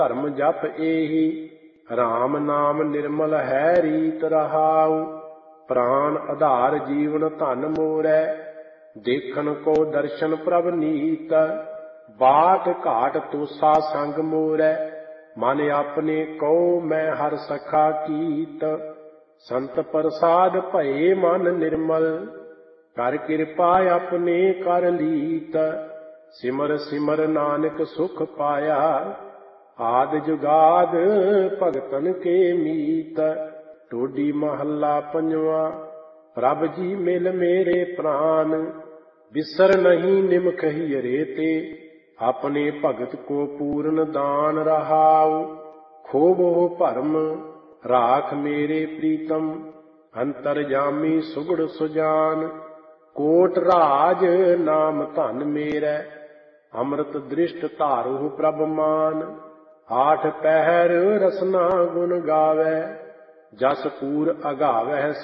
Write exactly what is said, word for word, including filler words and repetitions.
ਧਰਮ ਜਪ ਏਹੀ ਰਾਮ ਨਾਮ ਨਿਰਮਲ ਹੈ ਰੀਤ ਰਹਾਉ। ਪ੍ਰਾਨ ਆਧਾਰ ਜੀਵਨ ਧਨ ਮੋਰੈ ਦੇਖਣ ਕੋ ਦਰਸ਼ਨ ਪ੍ਰਭ ਨੀਤ। ਬਾਟ ਘਾਟ ਤੋਸਾ ਸੰਗ ਮੋਰੈ ਮਨ ਆਪਣੇ ਕਉ ਮੈਂ ਹਰ ਸਖਾ ਕੀਤ। ਸੰਤ ਪ੍ਰਸਾਦ ਭਏ ਮਨ ਨਿਰਮਲ ਕਰ ਕਿਰਪਾ ਆਪਣੇ ਕਰ ਲੀਤ। ਸਿਮਰ ਸਿਮਰ ਨਾਨਕ ਸੁਖ ਪਾਇਆ ਆਦਿ ਜੁਗਾਦ ਭਗਤਨ ਕੇ ਮੀਤ। ਟੋਡੀ ਮਹੱਲਾ ਪੰਜਵਾ। ਪ੍ਰਭ ਜੀ ਮਿਲ ਮੇਰੇ ਪ੍ਰਾਨ ਬਿਸਰ ਨਹੀਂ ਨਿਮਖ ਹੀਰੇ ਤੇ। ਆਪਣੇ ਭਗਤ ਕੋ ਪੂਰਨ ਦਾਨ ਰਹਾਉ। ਖੋਵੋ ਭਰਮ ਰਾਖ ਮੇਰੇ ਪ੍ਰੀਤਮ ਅੰਤਰਜਾਮੀ ਸੁਗੜ ਸੁਜਾਨ। ਕੋਟ ਰਾਜ ਨਾਮ ਧਨ ਮੇਰੈ ਅੰਮ੍ਰਿਤ ਦ੍ਰਿਸ਼ਟ ਧਾਰੂ ਪ੍ਰਭ ਮਾਨ। ਆਠ ਪਹਿਰ ਰਸਨਾ ਗੁਣ ਗਾਵੈ ਜਸ ਪੂਰ ਅਗਾਵਹਿ